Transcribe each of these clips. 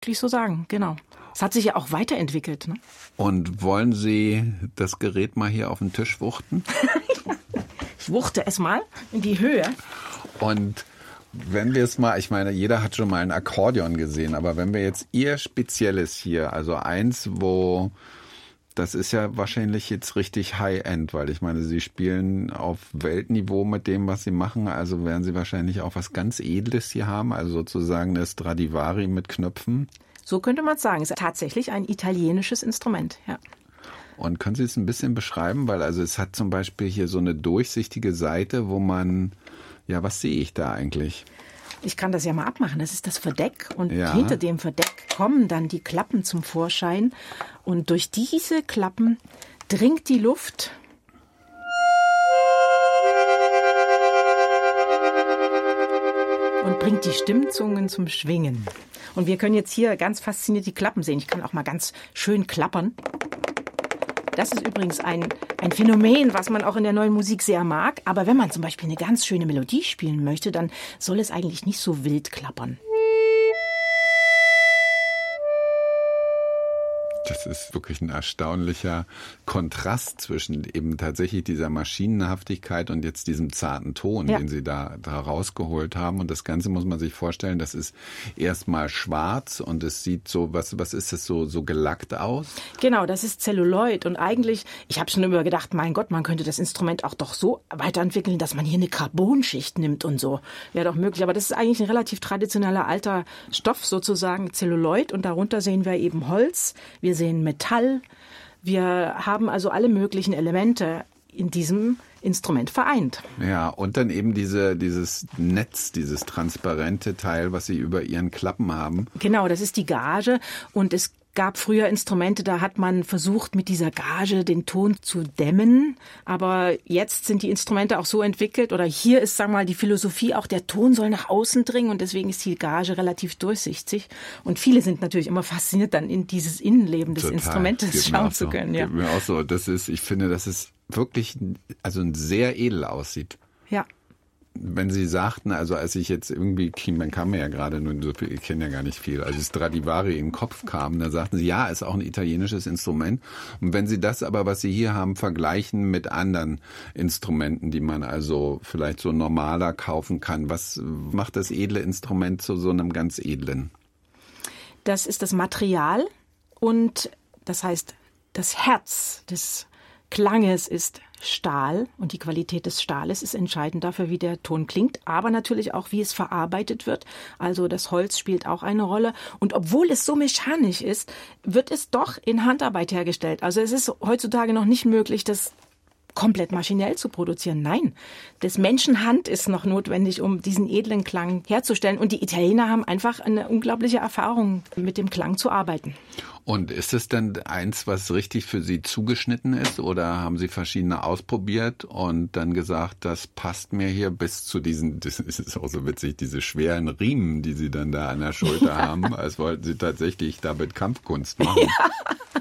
wirklich so sagen, genau. Es hat sich ja auch weiterentwickelt. Ne? Und wollen Sie das Gerät mal hier auf den Tisch wuchten? Ich wuchte es mal in die Höhe. Und wenn wir es mal, ich meine, jeder hat schon mal ein Akkordeon gesehen, aber wenn wir jetzt Ihr Spezielles hier, also eins, wo, das ist ja wahrscheinlich jetzt richtig High-End, weil ich meine, Sie spielen auf Weltniveau mit dem, was Sie machen, also werden Sie wahrscheinlich auch was ganz Edles hier haben, also sozusagen eine Stradivari mit Knöpfen. So könnte man es sagen. Es ist tatsächlich ein italienisches Instrument, ja. Und können Sie es ein bisschen beschreiben? Weil also es hat zum Beispiel hier so eine durchsichtige Seite, wo man, ja, was sehe ich da eigentlich? Ich kann das ja mal abmachen. Das ist das Verdeck und hinter dem Verdeck kommen dann die Klappen zum Vorschein und durch diese Klappen dringt die Luft und bringt die Stimmzungen zum Schwingen. Und wir können jetzt hier ganz fasziniert die Klappen sehen. Ich kann auch mal ganz schön klappern. Das ist übrigens ein Phänomen, was man auch in der neuen Musik sehr mag. Aber wenn man zum Beispiel eine ganz schöne Melodie spielen möchte, dann soll es eigentlich nicht so wild klappern. Das ist wirklich ein erstaunlicher Kontrast zwischen eben tatsächlich dieser Maschinenhaftigkeit und jetzt diesem zarten Ton, den Sie da rausgeholt haben. Und das Ganze muss man sich vorstellen, das ist erstmal schwarz und es sieht so, was ist das, so gelackt aus? Genau, das ist Zelluloid. Und eigentlich, ich habe schon immer gedacht, mein Gott, man könnte das Instrument auch doch so weiterentwickeln, dass man hier eine Carbonschicht nimmt und so. Wäre doch möglich. Aber das ist eigentlich ein relativ traditioneller alter Stoff, sozusagen Zelluloid. Und darunter sehen wir eben Holz. Wir sehen Metall. Wir haben also alle möglichen Elemente in diesem Instrument vereint. Ja, und dann eben dieses Netz, dieses transparente Teil, was Sie über Ihren Klappen haben. Genau, das ist die Gage und es gab früher Instrumente, da hat man versucht, mit dieser Gage den Ton zu dämmen. Aber jetzt sind die Instrumente auch so entwickelt, oder hier ist, sagen wir mal, die Philosophie auch, der Ton soll nach außen dringen und deswegen ist die Gage relativ durchsichtig. Und viele sind natürlich immer fasziniert, dann in dieses Innenleben des Instrumentes schauen zu können. Ja. Geht mir auch so. Ich finde, dass es wirklich sehr edel aussieht. Ja. Wenn Sie sagten, also als ich jetzt irgendwie, man kam mir ja gerade nur so viel, ich kenne ja gar nicht viel, als Stradivari in den Kopf kam, da sagten Sie, ja, ist auch ein italienisches Instrument. Und wenn Sie das aber, was Sie hier haben, vergleichen mit anderen Instrumenten, die man also vielleicht so normaler kaufen kann, was macht das edle Instrument zu so einem ganz edlen? Das ist das Material und das heißt, das Herz des Klanges ist Stahl und die Qualität des Stahles ist entscheidend dafür, wie der Ton klingt, aber natürlich auch, wie es verarbeitet wird. Also das Holz spielt auch eine Rolle und obwohl es so mechanisch ist, wird es doch in Handarbeit hergestellt. Also es ist heutzutage noch nicht möglich, das komplett maschinell zu produzieren. Nein, das Menschenhand ist noch notwendig, um diesen edlen Klang herzustellen. Und die Italiener haben einfach eine unglaubliche Erfahrung, mit dem Klang zu arbeiten. Und ist es denn eins, was richtig für Sie zugeschnitten ist? Oder haben Sie verschiedene ausprobiert und dann gesagt, das passt mir hier bis zu diesen, das ist auch so witzig, diese schweren Riemen, die Sie dann da an der Schulter haben, als wollten Sie tatsächlich damit Kampfkunst machen. Ja.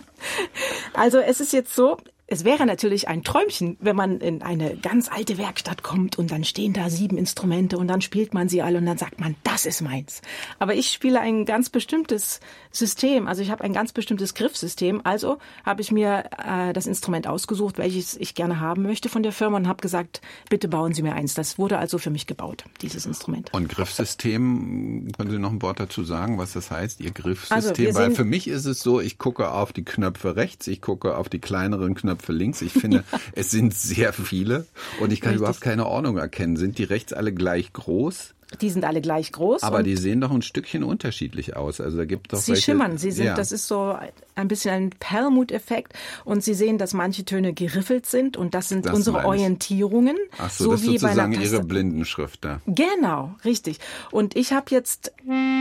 Also es ist jetzt so, es wäre natürlich ein Träumchen, wenn man in eine ganz alte Werkstatt kommt und dann stehen da 7 Instrumente und dann spielt man sie alle und dann sagt man, das ist meins. Aber ich spiele ein ganz bestimmtes System, also ich habe ein ganz bestimmtes Griffsystem. Also habe ich mir das Instrument ausgesucht, welches ich gerne haben möchte von der Firma und habe gesagt, bitte bauen Sie mir eins. Das wurde also für mich gebaut, dieses Instrument. Und Griffsystem, können Sie noch ein Wort dazu sagen, was das heißt, Ihr Griffsystem? Also weil für mich ist es so, ich gucke auf die Knöpfe rechts, ich gucke auf die kleineren Knöpfe links. Ich finde, es sind sehr viele und ich kann überhaupt keine Ordnung erkennen. Sind die rechts alle gleich groß? Die sind alle gleich groß. Aber die sehen doch ein Stückchen unterschiedlich aus. Also da gibt doch Sie welche, schimmern. Sie sind, das ist so ein bisschen ein Perlmutt-Effekt. Und Sie sehen, dass manche Töne geriffelt sind. Und das sind unsere Orientierungen. Ach so, das ist wie sozusagen Ihre Blindenschrift da. Genau, richtig. Und ich habe jetzt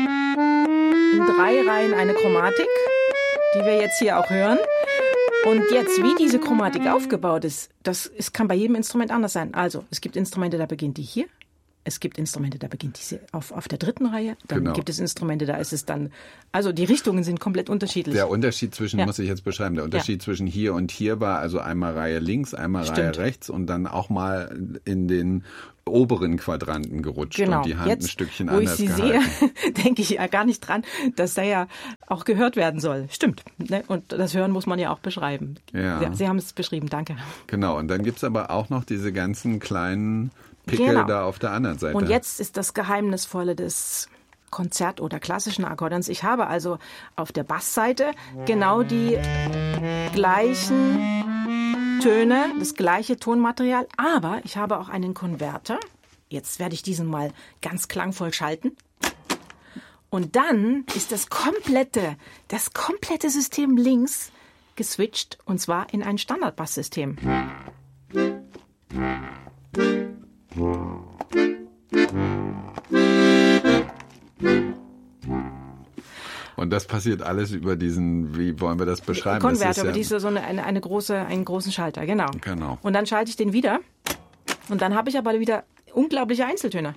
in 3 Reihen eine Chromatik, die wir jetzt hier auch hören. Und jetzt, wie diese Chromatik aufgebaut ist, kann bei jedem Instrument anders sein. Also, es gibt Instrumente, da beginnt die hier. Es gibt Instrumente, da beginnt diese auf der 3. Reihe. Dann gibt es Instrumente, da ist es dann, also die Richtungen sind komplett unterschiedlich. Der Unterschied zwischen, muss ich jetzt beschreiben, der Unterschied zwischen hier und hier war also einmal Reihe links, einmal Reihe rechts und dann auch mal in den oberen Quadranten gerutscht und die Hand ein Stückchen anders gehalten. Wo ich Sie sehe, denke ich ja gar nicht dran, dass da ja auch gehört werden soll. Stimmt. Ne? Und das Hören muss man ja auch beschreiben. Ja, Sie haben es beschrieben, danke. Genau, und dann gibt es aber auch noch diese ganzen kleinen Pickel da auf der anderen Seite. Und jetzt ist das Geheimnisvolle des Konzert- oder klassischen Akkordeons. Ich habe also auf der Bassseite genau die gleichen Töne, das gleiche Tonmaterial, aber ich habe auch einen Konverter. Jetzt werde ich diesen mal ganz klangvoll schalten. Und dann ist das komplette System links geswitcht, und zwar in ein Standardbasssystem. Und das passiert alles über diesen, wie wollen wir das beschreiben? Konverter, über einen großen Schalter, genau. Und dann schalte ich den wieder und dann habe ich aber wieder unglaubliche Einzeltöne.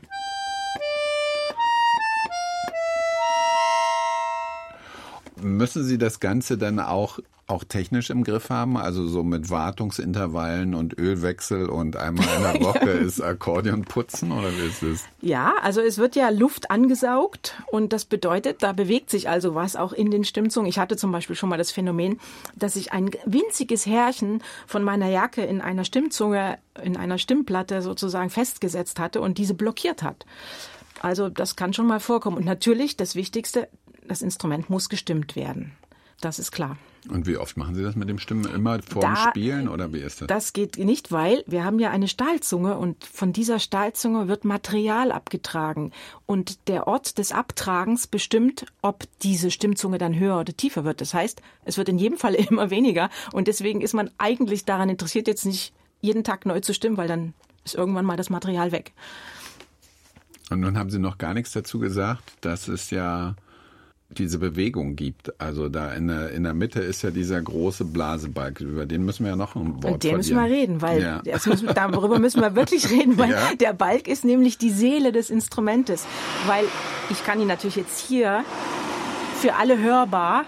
Müssen Sie das Ganze dann auch technisch im Griff haben? Also so mit Wartungsintervallen und Ölwechsel und einmal in der Woche ist Akkordeon putzen oder wie ist es? Ja, also es wird ja Luft angesaugt und das bedeutet, da bewegt sich also was auch in den Stimmzungen. Ich hatte zum Beispiel schon mal das Phänomen, dass sich ein winziges Härchen von meiner Jacke in einer Stimmzunge, in einer Stimmplatte sozusagen festgesetzt hatte und diese blockiert hat. Also das kann schon mal vorkommen. Und natürlich das Wichtigste, das Instrument muss gestimmt werden. Das ist klar. Und wie oft machen Sie das mit dem Stimmen? Immer vorm Spielen oder wie ist das? Das geht nicht, weil wir haben ja eine Stahlzunge und von dieser Stahlzunge wird Material abgetragen. Und der Ort des Abtragens bestimmt, ob diese Stimmzunge dann höher oder tiefer wird. Das heißt, es wird in jedem Fall immer weniger. Und deswegen ist man eigentlich daran interessiert, jetzt nicht jeden Tag neu zu stimmen, weil dann ist irgendwann mal das Material weg. Und nun haben Sie noch gar nichts dazu gesagt, dass es ja diese Bewegung gibt. Also da in der Mitte ist ja dieser große Blasebalg. Über den müssen wir ja noch ein Wort verlieren. Und den müssen wir reden, weil darüber müssen wir wirklich reden, weil der Balg ist nämlich die Seele des Instrumentes. Weil ich kann ihn natürlich jetzt hier für alle hörbar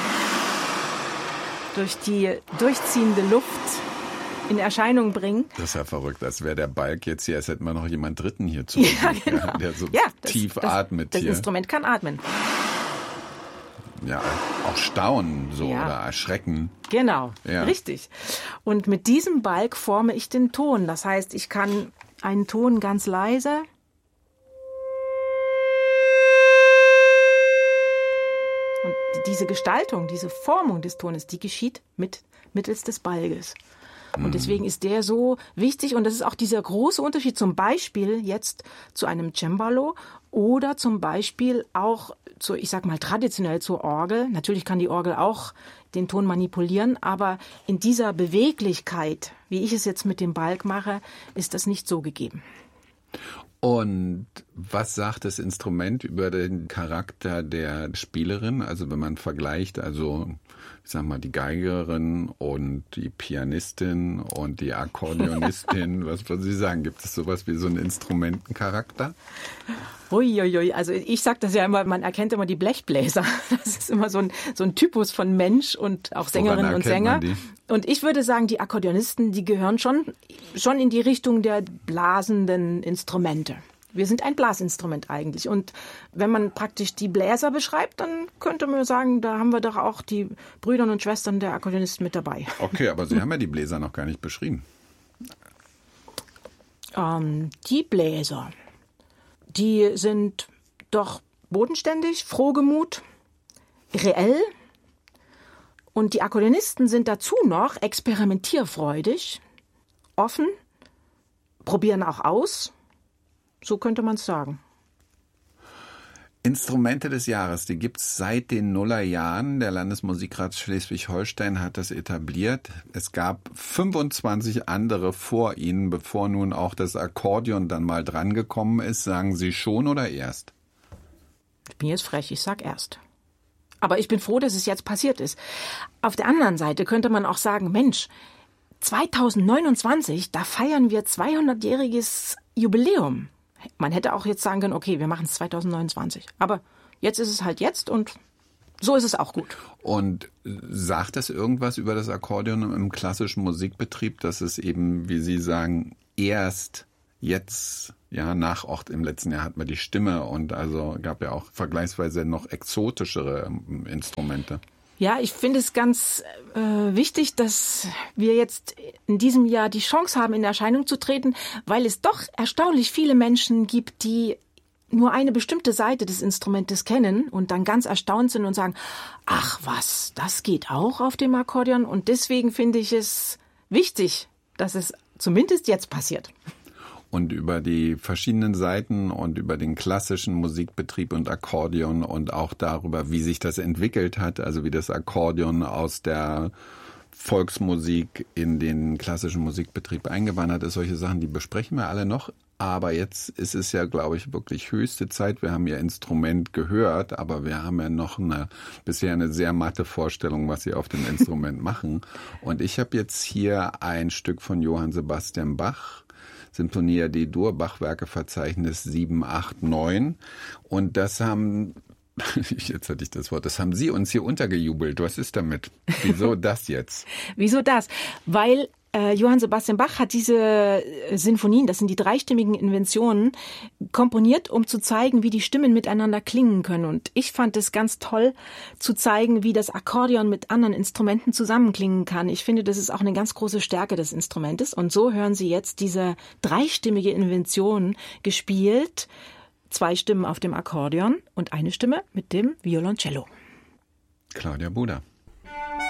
durch die durchziehende Luft in Erscheinung bringen. Das ist ja verrückt, als wäre der Balg jetzt hier, als hätten wir noch jemand Dritten hier zu der so tief atmet hier. Das Instrument kann atmen. Ja, auch staunen so oder erschrecken. Genau, richtig. Und mit diesem Balg forme ich den Ton. Das heißt, ich kann einen Ton ganz leise und diese Gestaltung, diese Formung des Tones, die geschieht mittels des Balges. Und deswegen ist der so wichtig und das ist auch dieser große Unterschied zum Beispiel jetzt zu einem Cembalo oder zum Beispiel auch ich sag mal traditionell zur Orgel. Natürlich kann die Orgel auch den Ton manipulieren, aber in dieser Beweglichkeit, wie ich es jetzt mit dem Balg mache, ist das nicht so gegeben. Und was sagt das Instrument über den Charakter der Spielerin? Also wenn man vergleicht, also ich sag mal die Geigerin und die Pianistin und die Akkordeonistin, was würden Sie sagen? Gibt es sowas wie so einen Instrumentencharakter? Uiuiui, also ich sage das ja immer, man erkennt immer die Blechbläser. Das ist immer so ein Typus von Mensch und auch Sängerinnen und Sänger. Und ich würde sagen, die Akkordeonisten, die gehören schon in die Richtung der blasenden Instrumente. Wir sind ein Blasinstrument eigentlich. Und wenn man praktisch die Bläser beschreibt, dann könnte man sagen, da haben wir doch auch die Brüder und Schwestern der Akkordeonisten mit dabei. Okay, aber Sie haben ja die Bläser noch gar nicht beschrieben. Die Bläser, die sind doch bodenständig, frohgemut, reell. Und die Akkordeonisten sind dazu noch experimentierfreudig, offen, probieren auch aus. So könnte man es sagen. Instrumente des Jahres, die gibt es seit den Nullerjahren. Der Landesmusikrat Schleswig-Holstein hat das etabliert. Es gab 25 andere vor Ihnen, bevor nun auch das Akkordeon dann mal drangekommen ist. Sagen Sie schon oder erst? Ich bin jetzt frech, ich sag erst. Aber ich bin froh, dass es jetzt passiert ist. Auf der anderen Seite könnte man auch sagen, Mensch, 2029, da feiern wir 200-jähriges Jubiläum. Man hätte auch jetzt sagen können, okay, wir machen es 2029. Aber jetzt ist es halt jetzt und so ist es auch gut. Und sagt das irgendwas über das Akkordeon im klassischen Musikbetrieb, dass es eben, wie Sie sagen, erst jetzt, ja, im letzten Jahr hatten wir die Stimme und also gab ja auch vergleichsweise noch exotischere Instrumente. Ja, ich finde es ganz wichtig, dass wir jetzt in diesem Jahr die Chance haben, in Erscheinung zu treten, weil es doch erstaunlich viele Menschen gibt, die nur eine bestimmte Seite des Instrumentes kennen und dann ganz erstaunt sind und sagen, ach was, das geht auch auf dem Akkordeon. Und deswegen finde ich es wichtig, dass es zumindest jetzt passiert. Und über die verschiedenen Seiten und über den klassischen Musikbetrieb und Akkordeon und auch darüber, wie sich das entwickelt hat, also wie das Akkordeon aus der Volksmusik in den klassischen Musikbetrieb eingewandert ist, solche Sachen, die besprechen wir alle noch. Aber jetzt ist es ja, glaube ich, wirklich höchste Zeit. Wir haben Ihr Instrument gehört, aber wir haben ja noch bisher eine sehr matte Vorstellung, was Sie auf dem Instrument machen. Und ich habe jetzt hier ein Stück von Johann Sebastian Bach, Sinfonia D-Dur, Bachwerkeverzeichnis 7, 8, 9. Und das haben, jetzt hatte ich das Wort, das haben Sie uns hier untergejubelt. Was ist damit? Wieso das jetzt? Wieso das? Weil Johann Sebastian Bach hat diese Sinfonien, das sind die dreistimmigen Inventionen, komponiert, um zu zeigen, wie die Stimmen miteinander klingen können. Und ich fand es ganz toll zu zeigen, wie das Akkordeon mit anderen Instrumenten zusammenklingen kann. Ich finde, das ist auch eine ganz große Stärke des Instrumentes. Und so hören Sie jetzt diese dreistimmige Invention gespielt. 2 Stimmen auf dem Akkordeon und eine Stimme mit dem Violoncello. Claudia Buda.